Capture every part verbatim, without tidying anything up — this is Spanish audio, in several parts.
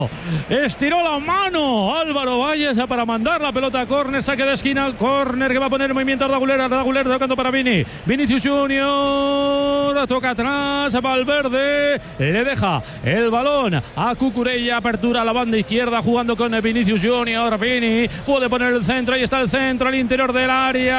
Estiró la mano Álvaro Valles para mandar la pelota a córner, saque de esquina, córner que va a poner en movimiento Arda Güler, Arda Güler tocando para Vini, Vinicius Junior, toca atrás, Valverde, le deja el balón a Cucurella, apertura a la banda izquierda jugando con Vinicius Junior, Vini puede poner el centro, ahí está el centro al interior del área,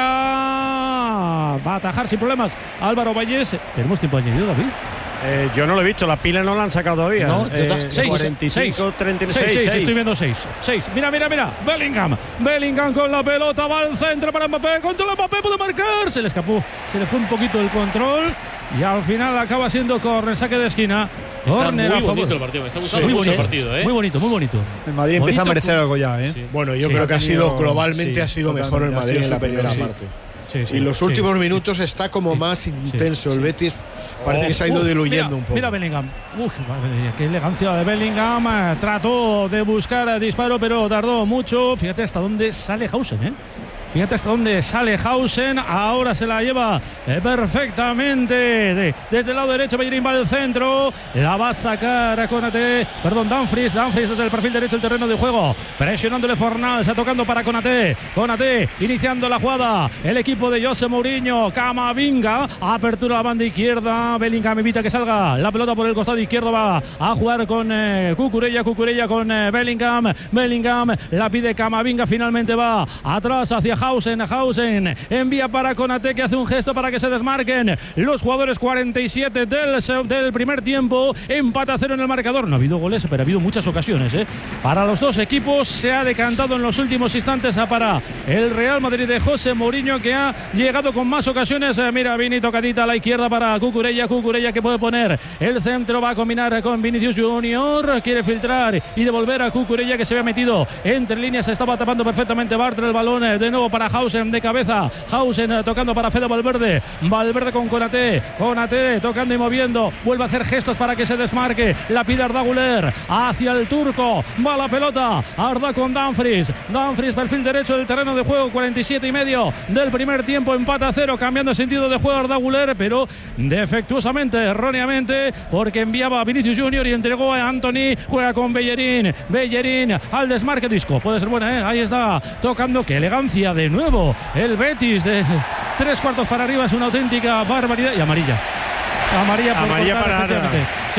va a atajar sin problemas Álvaro Valles. ¿Tenemos tiempo añadido, David? Eh, yo no lo he visto, la pila no la han sacado todavía. No, eh, seis, cuarenta y cinco, treinta y seis, seis, seis. estoy viendo seis. seis. Mira, mira, mira. Bellingham. Bellingham con la pelota, va al centro para Mbappé. Contra el Mbappé, puede marcar. Se le escapó. Se le fue un poquito el control. Y al final acaba siendo córner, saque de esquina. Está muy bonito el partido, me está gustando sí, mucho bonito, el partido, ¿eh? Muy bonito, muy bonito. El Madrid bonito, empieza a merecer algo ya, ¿eh? Sí. Bueno, yo sí, creo que ha sido, globalmente sí, ha sido mejor el Madrid en la primera sí. parte. Sí, sí, y los sí, últimos sí, minutos sí. está como sí, más sí, intenso. sí, el Betis parece oh, que se ha ido uh, diluyendo mira, un poco. Mira Bellingham. Uf, qué elegancia de Bellingham. Trató de buscar disparo, pero tardó mucho. Fíjate hasta dónde sale Hausen, ¿eh? Fíjate hasta dónde sale Hausen. Ahora se la lleva eh, perfectamente de, desde el lado derecho. Bellerín va al centro. La va a sacar a Konaté. Perdón, Dumfries. Dumfries desde el perfil derecho del terreno de juego. Presionándole Fornals. Tocando para Konaté. Konaté iniciando la jugada. El equipo de José Mourinho. Camavinga. Apertura a la banda izquierda. Bellingham evita que salga la pelota por el costado izquierdo. Va a jugar con eh, Cucurella. Cucurella con eh, Bellingham. Bellingham la pide Camavinga. Finalmente va atrás hacia Hausen, Hausen envía para Konaté, que hace un gesto para que se desmarquen los jugadores. Cuarenta y siete del, del primer tiempo, empate a cero en el marcador. No ha habido goles, pero ha habido muchas ocasiones, ¿eh? Para los dos equipos. Se ha decantado en los últimos instantes para el Real Madrid de José Mourinho, que ha llegado con más ocasiones. Eh, mira, Vini tocadita a la izquierda para Cucurella, Cucurella que puede poner el centro, va a combinar con Vinicius Junior, quiere filtrar y devolver a Cucurella, que se había metido entre líneas, se estaba tapando perfectamente Bartra, el balón eh, de nuevo para Hausen de cabeza, Hausen eh, tocando para Fede Valverde, Valverde con Konaté, Konaté tocando y moviendo, vuelve a hacer gestos para que se desmarque, la pide Arda Güler hacia el turco, va la pelota, Arda con Dumfries, Dumfries perfil derecho del terreno de juego, cuarenta y siete y medio del primer tiempo, empate a cero, cambiando el sentido de juego Arda Güler, pero defectuosamente, erróneamente, porque enviaba a Vinicius Junior y entregó a Antony, juega con Bellerín, Bellerín al desmarque, disco, puede ser buena, ¿eh? Ahí está, tocando, qué elegancia de nuevo, el Betis de tres cuartos para arriba, es una auténtica barbaridad, y amarilla, amarilla, por amarilla cortar, para efectivamente, sí.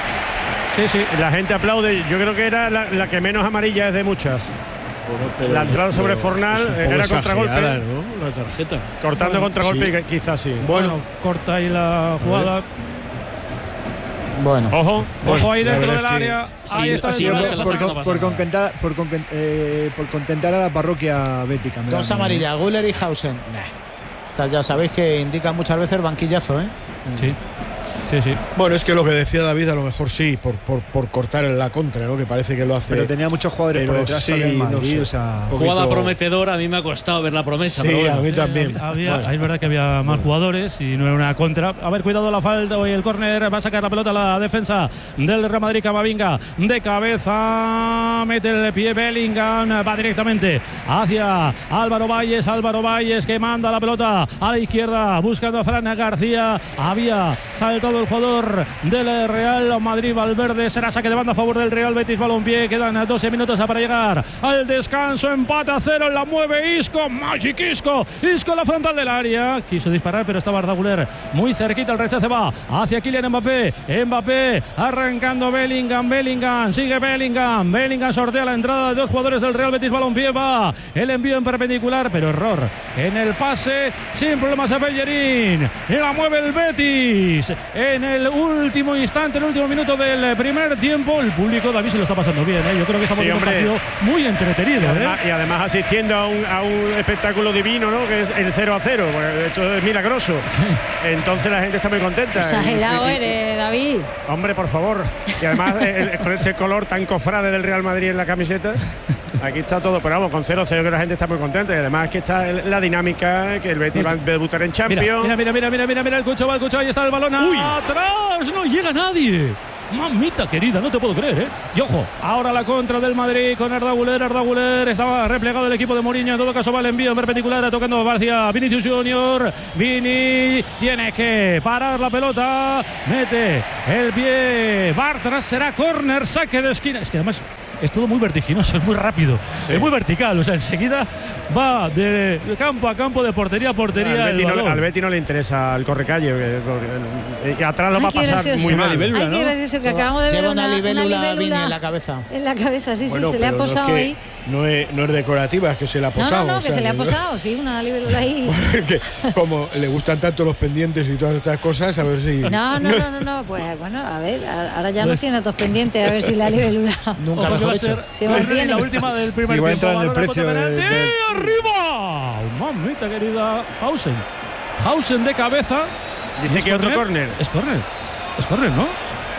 Sí, sí. La gente aplaude, yo creo que era la, la que menos amarilla es de muchas. Bueno, pero, la entrada sobre Fornal era contragolpe, ¿no? La tarjeta. Cortando bueno, contragolpe, sí. quizás sí. Bueno, bueno, corta ahí la jugada. Bueno, ojo, bueno, ojo ahí dentro del es que área. sí, Ahí está. sí, el por, se la por, saca, no por, pasa por, nada. contentar, por, conten- eh, por contentar a la parroquia bética. me Dos da a mí, amarillas, Güler y Hausen. Estas ya sabéis que indican muchas veces banquillazo, ¿eh? Sí, sí, sí. Bueno, es que lo que decía David, a lo mejor sí, por, por, por cortar en la contra, ¿no? Que parece que lo hace. Pero tenía muchos jugadores pero por detrás sí, también Madrid, no sé. o sea, Un poquito- Jugada prometedora, a mí me ha costado ver la promesa. Sí, pero bueno. a mí también. Había, Bueno. Es verdad que había más jugadores y no era una contra. A ver, cuidado la falta y el córner. Va a sacar la pelota a la defensa del Real Madrid. Camavinga de cabeza. Mete el pie Bellingham. Va directamente hacia Álvaro Valles. Álvaro Valles que manda la pelota a la izquierda buscando a Fran García. Había saltado el jugador del Real Madrid, Valverde. Será saque de banda a favor del Real Betis Balompié. Quedan doce minutos para llegar al descanso. Empate a cero. La mueve Isco. Magic Isco. Isco en la frontal del área. Quiso disparar, pero estaba Arda Güler muy cerquita. El rechace va hacia Kylian Mbappé. Mbappé arrancando Bellingham. Bellingham. Sigue Bellingham. Bellingham sortea la entrada de dos jugadores del Real Betis Balompié. Va el envío en perpendicular, pero error en el pase. Sin problemas a Bellerín. Y la mueve el Betis. En el último instante, el último minuto del primer tiempo. El público, David, se lo está pasando bien, ¿eh? Yo creo que estamos Sí, en un hombre. partido muy entretenido, Y ¿eh? además, y además asistiendo a un, a un espectáculo divino, ¿no? Que es el cero a cero. Bueno, esto es milagroso. Entonces la gente está muy contenta. Exagerado Y- y- eres, David. Hombre, por favor. Y además el- el- con este color tan cofrade del Real Madrid en la camiseta. Aquí está todo, pero vamos, con cero cero que la gente está muy contenta. Y además que está el- la dinámica, que el Betis va a debutar en Mira, Champions. mira, mira, mira, mira, mira, mira el Cucho, va el Cucho, ahí está el balón. Uy. Atrás, no llega nadie. Mamita querida, no te puedo creer, ¿eh? Y ojo, ahora la contra del Madrid con Arda Güler. Arda Güler estaba replegado el equipo de Mourinho. En todo caso va el envío en perpendicular, tocando hacia Vinicius Junior. Vini tiene que parar la pelota. Mete el pie. Bartra, será córner, saque de esquina. Es que además es todo muy vertiginoso, es muy rápido, sí. Es muy vertical, o sea, enseguida va de campo a campo, de portería a portería. Al Betis, no, al Betis no le interesa el correcallo, y atrás lo va a pasar muy mal. Ay, ¿no? Qué gracioso que acabamos de ver Lleva una, una libélula, una libélula Vini en la cabeza. En la cabeza, sí, bueno, sí, se le ha posado no es que, ahí. No es, no es decorativa, es que se le ha posado. No, no, no, o que sea, se le ha que posado, no, sí, una libélula ahí. Bueno, que como le gustan tanto los pendientes y todas estas cosas, a ver si. No, no, no, no, no, pues bueno, a ver, ahora ya no tiene otros pendientes, a ver si la libélula. Nunca mejor hecho. Se mantiene. La última del primer Igual tiempo. entra en el precio de, de... ¡Y arriba! Mamita querida, Hausen. Hausen de cabeza. Dice que otro córner. Es córner. Es córner, ¿no?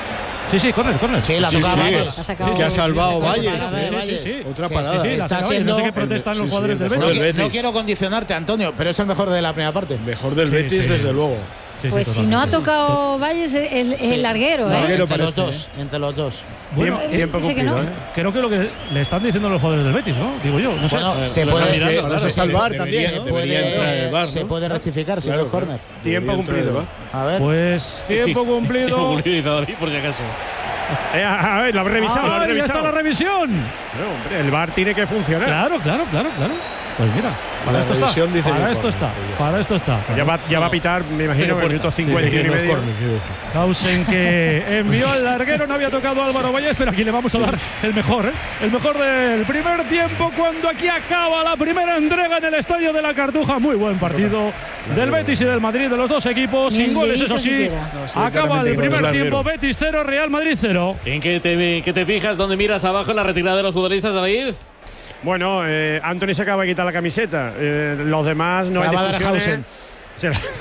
Sí, sí, córner, córner. Sí, la sí, tocaba sí, Valles. Es que ha salvado Valles. Sí, sí, sí. Otra Que parada. sí, sí, Está la siendo- no sé qué protestan Sí, los sí, jugadores del el Betis. mejor del No Betis. quiero condicionarte, Antonio, pero es el mejor de la primera parte. Mejor del Sí, Betis, sí. desde luego. Sí, sí, Pues si no ha totalmente. tocado Valles, es el, es el larguero, No, ¿eh? Larguero entre los parece, dos, entre los dos. Bueno, Tiempo, tiempo dice que cumplido, no. ¿eh? creo que lo que le están diciendo los jugadores del Betis, ¿no? Digo yo, no sé. Bueno, Eh, se lo puede- están mirando, es que claro. no sé si el VAR Se también, ¿no? puede, Debería entrar el VAR, se ¿no? puede rectificar si Claro, no es córner. Tiempo Debería entrar el cumplido. VAR. A ver. Pues tiempo Tiempo cumplido. cumplido, dice David, por si acaso. Eh, a ver, lo habéis revisado, lo Ah, habéis ya está revisado. la revisión. No, hombre, el VAR tiene que funcionar. Claro, claro, claro, claro. Pues mira, para La esto está. revisión dice Para que esto córner, está. pues ya Para esto está. Ya va, ya va a pitar, me imagino, en el minuto cincuenta Sí, y que no es medio. córner, quiero decir. Hausen que envió al larguero, no había tocado a Álvaro Valles, pero aquí le vamos a dar el mejor, ¿eh? El mejor del primer tiempo, cuando aquí acaba la primera entrega en el Estadio de la Cartuja. Muy buen partido del Betis y del Madrid, de los dos equipos, Ni sin el goles, dedito eso sí. siquiera. No, sí, Acaba claramente el que primer no es tiempo, larguero. Betis cero, Real Madrid cero. ¿En qué te, qué te fijas? ¿Dónde miras abajo en la retirada de los futbolistas, David? Bueno, eh, Anthony se acaba de quitar la camiseta. Eh, los demás no Se hay la va a dar a discusiones. Hausen. Se la-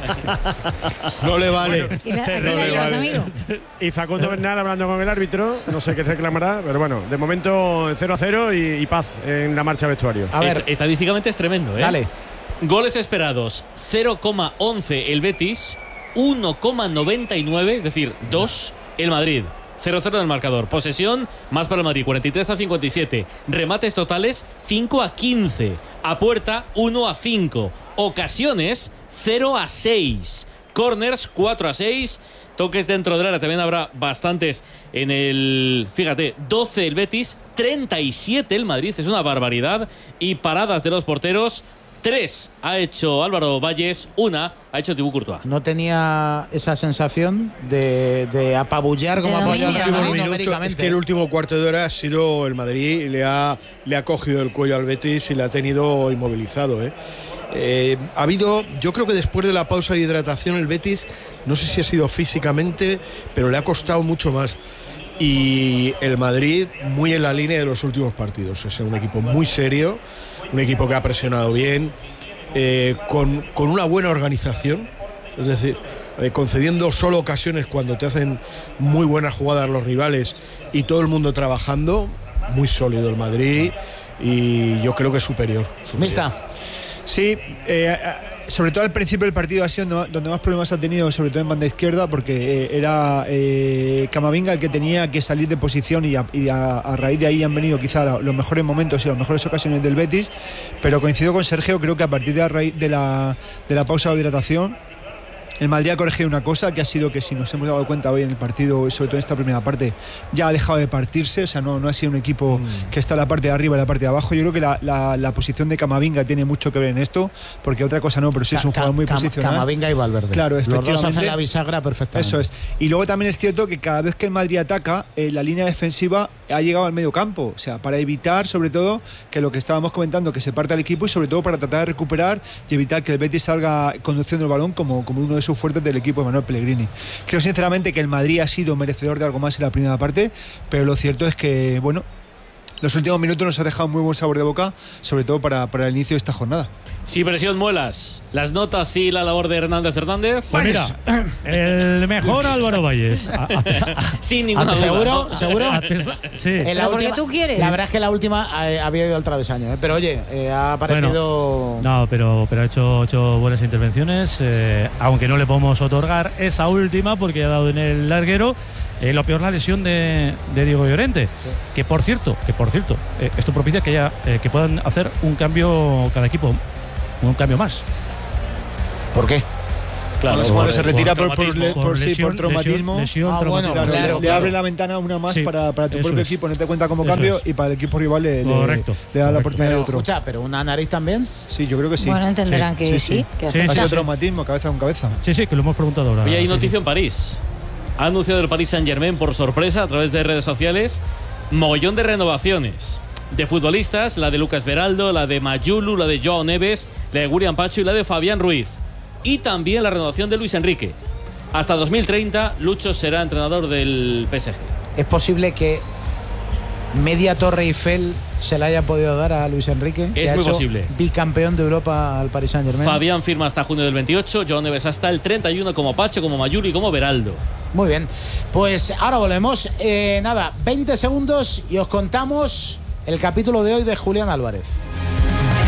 No le vale. ¿Y la, Se aquí no la le llevas, vale. amigo? Y Facundo Bernal hablando con el árbitro, no sé qué reclamará, pero bueno, de momento cero a cero y, y paz en la marcha vestuario. A ver, Est- estadísticamente es tremendo, ¿eh? dale. Goles esperados, cero coma once el Betis, uno coma noventa y nueve, es decir, dos el Madrid. cero cero en el marcador. Posesión, más para el Madrid, cuarenta y tres a cincuenta y siete. Remates totales, cinco a quince. A puerta, uno a cinco. Ocasiones, cero a seis. Corners, cuatro a seis. Toques dentro del área también habrá bastantes en el... Fíjate, doce el Betis, treinta y siete el Madrid. Es una barbaridad. Y paradas de los porteros, tres ha hecho Álvaro Valles, una ha hecho Thibaut Courtois. No tenía esa sensación de, de apabullar como De apoyó dominio, al ¿no? Madrid Minuto, numéricamente. es que el último cuarto de hora ha sido el Madrid y le ha, le ha cogido el cuello al Betis y le ha tenido inmovilizado. ¿eh? Eh, ha habido, yo creo que después de la pausa de hidratación, el Betis, no sé si ha sido físicamente, pero le ha costado mucho más. Y el Madrid muy en la línea de los últimos partidos. Es un equipo muy serio, un equipo que ha presionado bien, eh, con, con una buena organización. Es decir, eh, concediendo solo ocasiones cuando te hacen muy buenas jugadas los rivales y todo el mundo trabajando. Muy sólido el Madrid y yo creo que superior. superior. Mista. Sí, eh, sobre todo al principio del partido ha sido no- donde más problemas ha tenido, sobre todo en banda izquierda, porque eh, era eh, Camavinga el que tenía que salir de posición y, a, y a, a raíz de ahí han venido quizá la- los mejores momentos y las mejores ocasiones del Betis, pero coincido con Sergio, creo que a partir de la, raíz de la, de la pausa de hidratación el Madrid ha corregido una cosa que ha sido que, si nos hemos dado cuenta hoy en el partido, sobre todo en esta primera parte, ya ha dejado de partirse. O sea, no, no ha sido un equipo mm. que está en la parte de arriba y la parte de abajo. Yo creo que la, la, la posición de Camavinga tiene mucho que ver en esto, porque otra cosa no, pero sí es un Ca- jugador muy Cam- posicional. Camavinga y Valverde. Claro, Los dos efectivamente. hacen la bisagra perfectamente. Eso es. Y luego también es cierto que cada vez que el Madrid ataca, eh, la línea defensiva ha llegado al medio campo. O sea, para evitar, sobre todo, que lo que estábamos comentando, que se parta el equipo y sobre todo para tratar de recuperar y evitar que el Betis salga conduciendo el balón como, como uno de sus fuertes del equipo de Manuel Pellegrini. Creo sinceramente que el Madrid ha sido merecedor de algo más en la primera parte, pero lo cierto es que, bueno, los últimos minutos nos ha dejado muy buen sabor de boca, sobre todo para, para el inicio de esta jornada. Sí, presión muelas. Las notas y la labor de Hernández Hernández. Pues mira, el mejor Álvaro Valles. A- a- Sin ninguna duda. ¿Seguro? ¿no? ¿Seguro? a pesar- sí. En la Pero porque última- tú quieres. La verdad es que la última eh, había ido al travesaño, ¿eh? Pero oye, eh, ha parecido. No, pero, pero ha hecho, hecho buenas intervenciones, eh, aunque no le podemos otorgar esa última porque ha dado en el larguero. Eh, lo peor la lesión de, de Diego Llorente, sí. que por cierto, que por cierto, eh, esto propicia que ya eh, que puedan hacer un cambio cada equipo, un cambio más. ¿Por qué? Claro, cuando por, se retira por, por, por, por, sí, lesión, por traumatismo, lesión, lesión, ah, bueno, claro, claro, le, claro. le abre la ventana una más sí, para, para tu propio es. equipo, no te cuenta como eso cambio es. y para el equipo rival le, le, correcto, le da correcto. la oportunidad de otro. Escucha, pero una nariz también. Sí, yo creo que sí. Bueno, entenderán sí, que sí, sí, sí. que sí, ha sido sí. traumatismo, cabeza con cabeza. Sí, sí, que lo hemos preguntado ahora. Hoy hay noticia en París. Ha anunciado el Paris Saint-Germain por sorpresa a través de redes sociales mogollón de renovaciones de futbolistas, la de Lucas Beraldo, la de Mayulu, la de Joao Neves, la de William Pacho y la de Fabián Ruiz. Y también la renovación de Luis Enrique. Hasta dos mil treinta, Lucho será entrenador del P S G. ¿Es posible que media Torre Eiffel se la haya podido dar a Luis Enrique? Es muy posible. Bicampeón de Europa al Paris Saint-Germain. Fabián firma hasta junio del veintiocho, Joao Neves hasta el treinta y uno, como Pacho, como Mayulu y como Beraldo. Muy bien, pues ahora volvemos. Eh, nada, veinte segundos y os contamos el capítulo de hoy de Julián Álvarez.